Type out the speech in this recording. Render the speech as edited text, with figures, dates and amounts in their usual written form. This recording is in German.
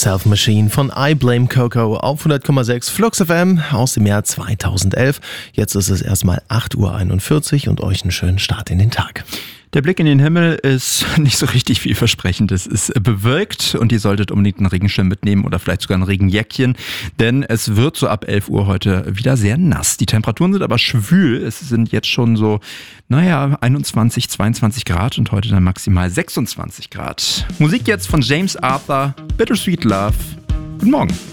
Yourself Machine von I Blame Coco auf 100,6 Flux FM aus dem Jahr 2011. Jetzt ist es erstmal 8:41 Uhr und euch einen schönen Start in den Tag. Der Blick in den Himmel ist nicht so richtig vielversprechend. Es ist bewölkt und ihr solltet unbedingt einen Regenschirm mitnehmen oder vielleicht sogar ein Regenjäckchen, denn es wird so ab 11 Uhr heute wieder sehr nass. Die Temperaturen sind aber schwül. Es sind jetzt schon so, 21, 22 Grad und heute dann maximal 26 Grad. Musik jetzt von James Arthur, Bittersweet Love. Guten Morgen.